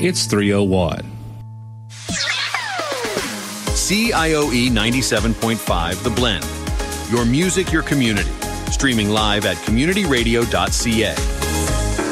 It's 301. CIOE 97.5 The Blend. Your music, your community. Streaming live at communityradio.ca.